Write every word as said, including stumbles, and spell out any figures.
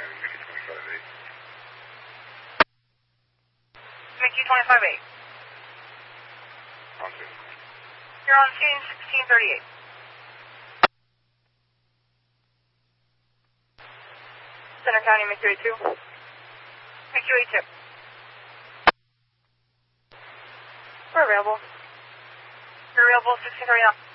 Mickey twenty-five eight. You're on scene sixteen thirty-eight. Center County, M Q eighty-two. M Q eighty-two. We're available. You're available sixteen thirty-nine.